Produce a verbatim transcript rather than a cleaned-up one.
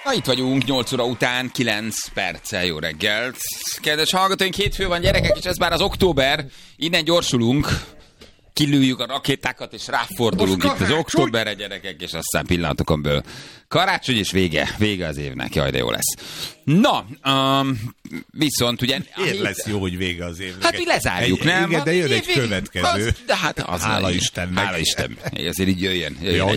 Na, itt vagyunk, nyolc óra után, kilenc perccel, jó reggelt. Kedves hallgatóink, hétfő van, gyerekek, és ez már az október, innen gyorsulunk, kilőjük a rakétákat, és ráfordulunk itt az októberre, gyerekek, és aztán pillanatokon belül karácsony, és vége, vége az évnek, jaj, de jó lesz. Na, um, viszont ugye... Miért hét... lesz jó, hogy vége az évnek? Hát mi lezárjuk, egy, nem? Igen, de jön egy végig, következő. Az, de hát az hála Istennek. Hála Isten. Ezért így jöjjön. jöjjön ja,